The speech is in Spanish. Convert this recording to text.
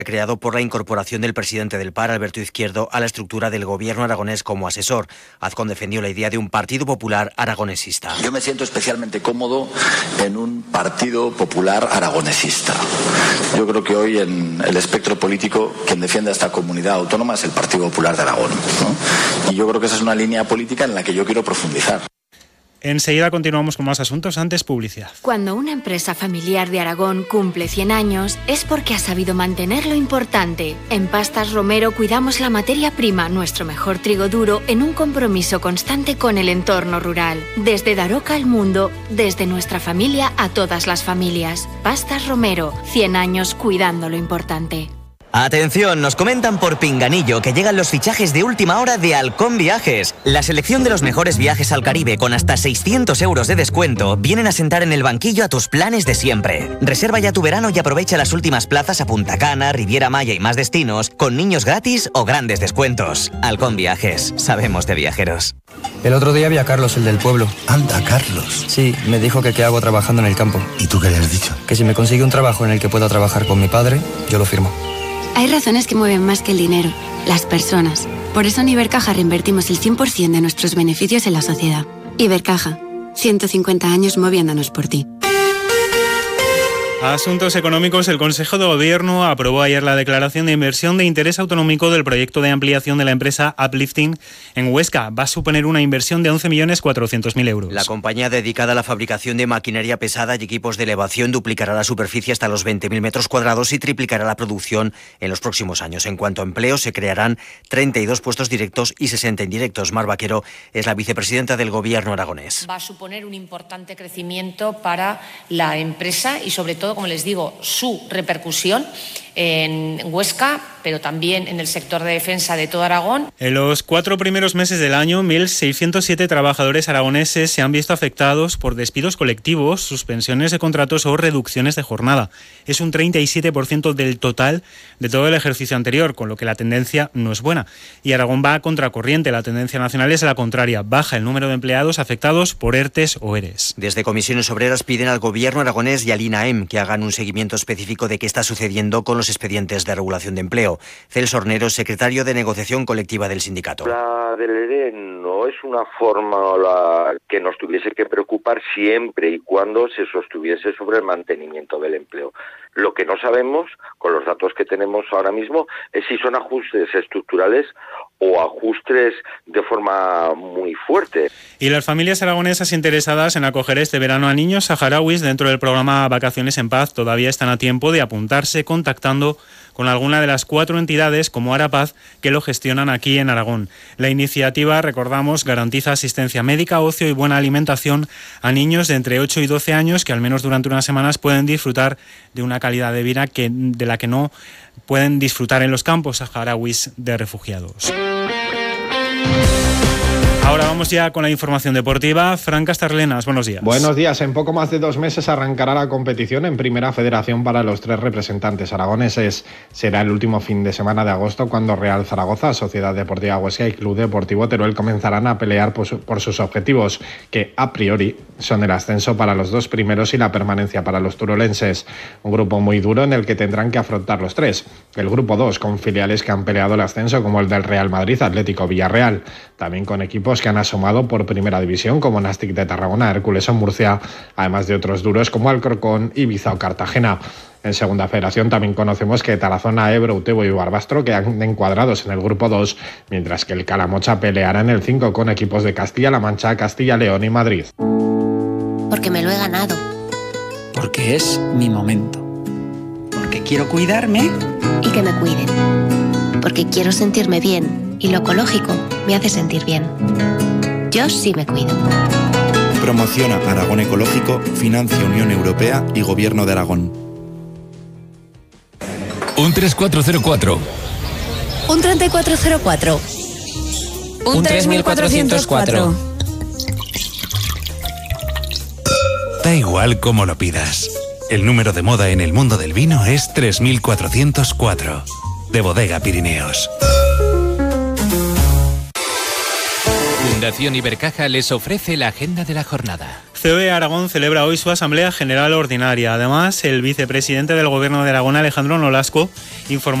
creado por la incorporación del presidente del PAR, Alberto Izquierdo, a la estructura del gobierno aragonés como asesor. Azcón defendió la idea de un Partido Popular aragonesista. Yo me siento especialmente cómodo en un Partido Popular aragonesista. Yo creo que hoy en el espectro político quien defiende a esta comunidad autónoma es el Partido Popular de Aragón, ¿no? Y yo creo que esa es una línea política en la que yo quiero profundizar. Enseguida continuamos con más asuntos, antes publicidad. Cuando una empresa familiar de Aragón cumple 100 años, es porque ha sabido mantener lo importante. En Pastas Romero cuidamos la materia prima, nuestro mejor trigo duro, en un compromiso constante con el entorno rural. Desde Daroca al mundo, desde nuestra familia a todas las familias. Pastas Romero, 100 años cuidando lo importante. Atención, nos comentan por Pinganillo que llegan los fichajes de última hora de Halcón Viajes. La selección de los mejores viajes al Caribe con hasta 600 euros de descuento vienen a sentar en el banquillo a tus planes de siempre. Reserva ya tu verano y aprovecha las últimas plazas a Punta Cana, Riviera Maya y más destinos con niños gratis o grandes descuentos. Halcón Viajes, sabemos de viajeros. El otro día vi a Carlos, el del pueblo. Anda, Carlos. Sí, me dijo que qué hago trabajando en el campo. ¿Y tú qué le has dicho? Que si me consigue un trabajo en el que pueda trabajar con mi padre, yo lo firmo. Hay razones que mueven más que el dinero, las personas. Por eso en Ibercaja reinvertimos el 100% de nuestros beneficios en la sociedad. Ibercaja, 150 años moviéndonos por ti. Asuntos económicos. El Consejo de Gobierno aprobó ayer la declaración de inversión de interés autonómico del proyecto de ampliación de la empresa Uplifting en Huesca. Va a suponer una inversión de 11.400.000 euros. La compañía dedicada a la fabricación de maquinaria pesada y equipos de elevación duplicará la superficie hasta los 20.000 metros cuadrados y triplicará la producción en los próximos años. En cuanto a empleo, se crearán 32 puestos directos y 60 indirectos. Mar Vaquero es la vicepresidenta del Gobierno aragonés. Va a suponer un importante crecimiento para la empresa y sobre todo, como les digo, su repercusión en Huesca, pero también en el sector de defensa de todo Aragón. En los 4 primeros meses del año, 1.607 trabajadores aragoneses se han visto afectados por despidos colectivos, suspensiones de contratos o reducciones de jornada. Es un 37% del total de todo el ejercicio anterior, con lo que la tendencia no es buena. Y Aragón va a contracorriente. La tendencia nacional es la contraria. Baja el número de empleados afectados por ERTES o ERES. Desde Comisiones Obreras piden al Gobierno aragonés y al INAEM que hagan un seguimiento específico de qué está sucediendo con los expedientes de regulación de empleo. Celso Hornero, secretario de Negociación Colectiva del sindicato. La del ERE no es una fórmula que nos tuviese que preocupar siempre y cuando se sostuviese sobre el mantenimiento del empleo. Lo que no sabemos, con los datos que tenemos ahora mismo, es si son ajustes estructurales o ajustes de forma muy fuerte. Y las familias aragonesas interesadas en acoger este verano a niños saharauis dentro del programa Vacaciones en Paz todavía están a tiempo de apuntarse contactando con alguna de las 4 entidades como Arapaz que lo gestionan aquí en Aragón. La iniciativa, recordamos, garantiza asistencia médica, ocio y buena alimentación a niños de entre 8 y 12 años que al menos durante unas semanas pueden disfrutar de una calidad de vida de la que no pueden disfrutar en los campos saharauis de refugiados. Ahora vamos ya con la información deportiva. Fran Castarlenas, buenos días. Buenos días. En poco más de 2 meses arrancará la competición en Primera Federación para los 3 representantes aragoneses. Será el último fin de semana de agosto cuando Real Zaragoza, Sociedad Deportiva Huesca y Club Deportivo Teruel comenzarán a pelear por sus objetivos, que a priori son el ascenso para los 2 primeros y la permanencia para los turolenses. Un grupo muy duro en el que tendrán que afrontar los 3. El grupo 2, con filiales que han peleado el ascenso como el del Real Madrid, Atlético, Villarreal. También con equipos que han asomado por Primera División como Nàstic de Tarragona, Hércules o Murcia, además de otros duros como Alcorcón, Ibiza o Cartagena. En Segunda Federación también conocemos que Tarazona, Ebro, Utebo y Barbastro quedan encuadrados en el grupo 2, mientras que el Calamocha peleará en el 5 con equipos de Castilla-La Mancha, Castilla, León y Madrid. Porque me lo he ganado. Porque es mi momento. Porque quiero cuidarme. Y que me cuiden. Porque quiero sentirme bien. Y lo ecológico me hace sentir bien. Yo sí me cuido. Promociona Aragón Ecológico, financia Unión Europea y Gobierno de Aragón. Un 3404. Un 3404. Un 3404. Da igual cómo lo pidas. El número de moda en el mundo del vino es 3404. De Bodega Pirineos. Fundación Ibercaja les ofrece la agenda de la jornada. COE Aragón celebra hoy su Asamblea General Ordinaria. Además, el vicepresidente del Gobierno de Aragón, Alejandro Nolasco, informó